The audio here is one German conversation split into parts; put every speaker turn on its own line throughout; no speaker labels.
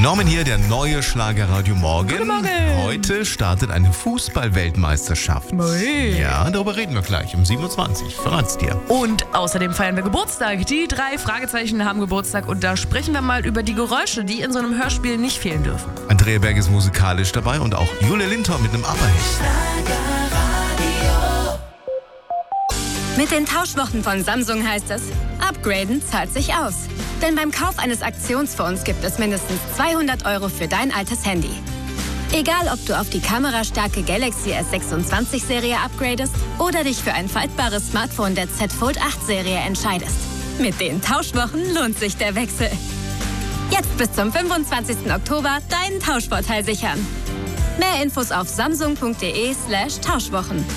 Norman hier, der neue Schlagerradio Morgen.
Guten Morgen.
Heute startet eine Fußball-Weltmeisterschaft.
Ui.
Ja, darüber reden wir gleich um 7.20 Uhr. Verrat's dir.
Und außerdem feiern wir Geburtstag. Die 3 Fragezeichen haben Geburtstag und da sprechen wir mal über die Geräusche, die in so einem Hörspiel nicht fehlen dürfen.
Andrea Berg ist musikalisch dabei und auch Julia Linton mit einem Upper-Hit.
Mit den Tauschwochen von Samsung heißt es, upgraden zahlt sich aus. Denn beim Kauf eines Aktionsfonds gibt es mindestens 200 € für dein altes Handy. Egal, ob du auf die kamerastarke Galaxy S26-Serie upgradest oder dich für ein faltbares Smartphone der Z Fold 8-Serie entscheidest. Mit den Tauschwochen lohnt sich der Wechsel. Jetzt bis zum 25. Oktober deinen Tauschvorteil sichern. Mehr Infos auf samsung.de/Tauschwochen.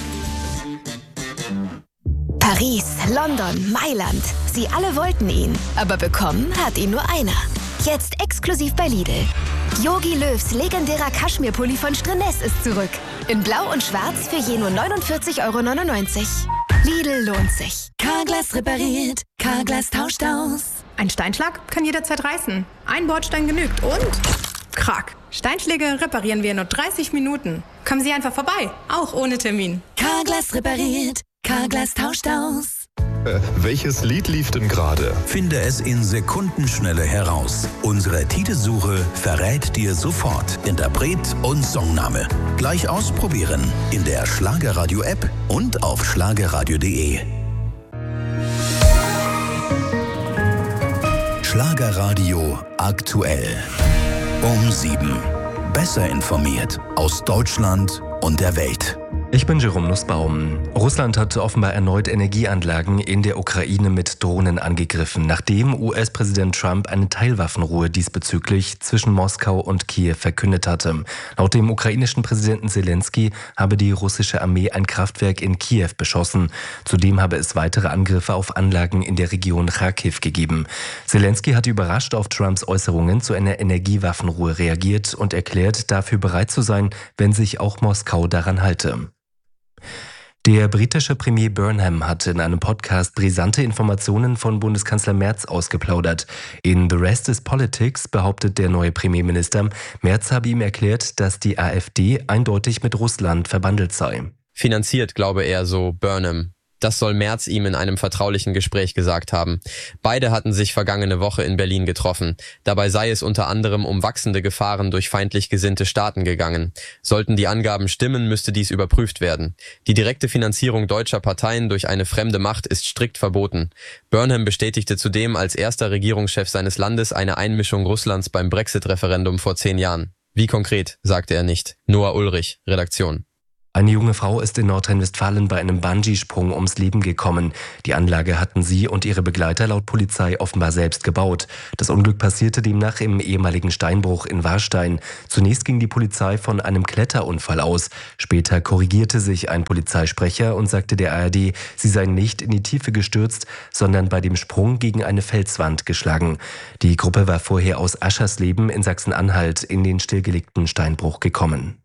Paris, London, Mailand. Sie alle wollten ihn, aber bekommen hat ihn nur einer. Jetzt exklusiv bei Lidl. Jogi Löws legendärer Kaschmirpulli von Streness ist zurück. In Blau und Schwarz für je nur 49,99 €. Lidl lohnt sich.
Carglass repariert, Carglass tauscht aus.
Ein Steinschlag kann jederzeit reißen. Ein Bordstein genügt und... Krack. Steinschläge reparieren wir in nur 30 Minuten. Kommen Sie einfach vorbei, auch ohne Termin.
Carglass repariert, Carglass tauscht aus.
Welches Lied lief denn gerade?
Finde es in Sekundenschnelle heraus. Unsere Titelsuche verrät dir sofort Interpret und Songname. Gleich ausprobieren in der Schlagerradio-App und auf schlagerradio.de. Schlagerradio aktuell. Um 7. Besser informiert aus Deutschland und der Welt.
Ich bin Jerome Nussbaum. Russland hat offenbar erneut Energieanlagen in der Ukraine mit Drohnen angegriffen, nachdem US-Präsident Trump eine Teilwaffenruhe diesbezüglich zwischen Moskau und Kiew verkündet hatte. Laut dem ukrainischen Präsidenten Zelensky habe die russische Armee ein Kraftwerk in Kiew beschossen. Zudem habe es weitere Angriffe auf Anlagen in der Region Charkiw gegeben. Zelensky hat überrascht auf Trumps Äußerungen zu einer Energiewaffenruhe reagiert und erklärt, dafür bereit zu sein, wenn sich auch Moskau daran halte. Der britische Premier Burnham hat in einem Podcast brisante Informationen von Bundeskanzler Merz ausgeplaudert. In The Rest is Politics behauptet der neue Premierminister, Merz habe ihm erklärt, dass die AfD eindeutig mit Russland verbandelt sei.
Finanziert, glaube er, so Burnham. Das soll Merz ihm in einem vertraulichen Gespräch gesagt haben. Beide hatten sich vergangene Woche in Berlin getroffen. Dabei sei es unter anderem um wachsende Gefahren durch feindlich gesinnte Staaten gegangen. Sollten die Angaben stimmen, müsste dies überprüft werden. Die direkte Finanzierung deutscher Parteien durch eine fremde Macht ist strikt verboten. Burnham bestätigte zudem als erster Regierungschef seines Landes eine Einmischung Russlands beim Brexit-Referendum vor 10 Jahren. Wie konkret, sagte er nicht. Noah Ulrich, Redaktion.
Eine junge Frau ist in Nordrhein-Westfalen bei einem Bungee-Sprung ums Leben gekommen. Die Anlage hatten sie und ihre Begleiter laut Polizei offenbar selbst gebaut. Das Unglück passierte demnach im ehemaligen Steinbruch in Warstein. Zunächst ging die Polizei von einem Kletterunfall aus. Später korrigierte sich ein Polizeisprecher und sagte der ARD, sie seien nicht in die Tiefe gestürzt, sondern bei dem Sprung gegen eine Felswand geschlagen. Die Gruppe war vorher aus Aschersleben in Sachsen-Anhalt in den stillgelegten Steinbruch gekommen.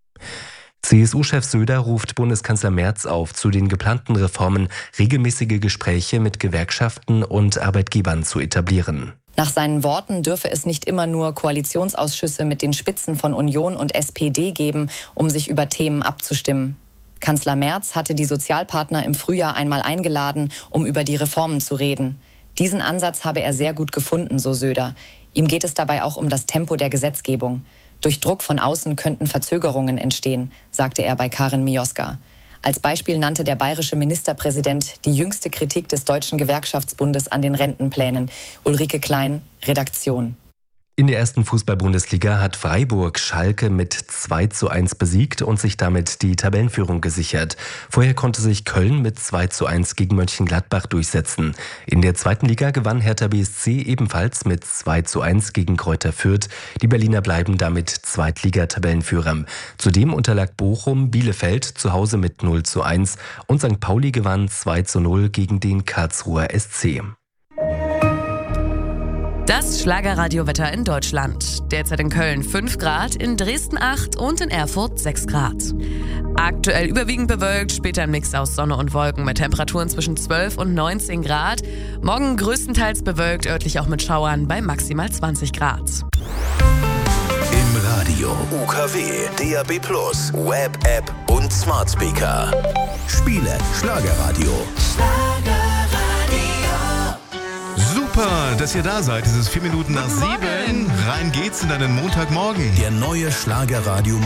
CSU-Chef Söder ruft Bundeskanzler Merz auf, zu den geplanten Reformen regelmäßige Gespräche mit Gewerkschaften und Arbeitgebern zu etablieren.
Nach seinen Worten dürfe es nicht immer nur Koalitionsausschüsse mit den Spitzen von Union und SPD geben, um sich über Themen abzustimmen. Kanzler Merz hatte die Sozialpartner im Frühjahr einmal eingeladen, um über die Reformen zu reden. Diesen Ansatz habe er sehr gut gefunden, so Söder. Ihm geht es dabei auch um das Tempo der Gesetzgebung. Durch Druck von außen könnten Verzögerungen entstehen, sagte er bei Karin Mioska. Als Beispiel nannte der bayerische Ministerpräsident die jüngste Kritik des Deutschen Gewerkschaftsbundes an den Rentenplänen. Ulrike Klein, Redaktion.
In der ersten Fußball-Bundesliga hat Freiburg Schalke mit 2:1 besiegt und sich damit die Tabellenführung gesichert. Vorher konnte sich Köln mit 2:1 gegen Mönchengladbach durchsetzen. In der zweiten Liga gewann Hertha BSC ebenfalls mit 2:1 gegen Greuther Fürth. Die Berliner bleiben damit Zweitliga-Tabellenführer. Zudem unterlag Bochum Bielefeld zu Hause mit 0:1 und St. Pauli gewann 2:0 gegen den Karlsruher SC.
Das Schlagerradiowetter in Deutschland. Derzeit in Köln 5 Grad, in Dresden 8 und in Erfurt 6 Grad. Aktuell überwiegend bewölkt, später ein Mix aus Sonne und Wolken mit Temperaturen zwischen 12 und 19 Grad. Morgen größtenteils bewölkt, örtlich auch mit Schauern bei maximal 20 Grad.
Im Radio, UKW, DAB+, Web, App und Smart Speaker. Spiele Schlagerradio.
Super, dass ihr da seid. Es ist 4 Minuten nach 7. Rein geht's in einen Montagmorgen.
Der neue Schlagerradio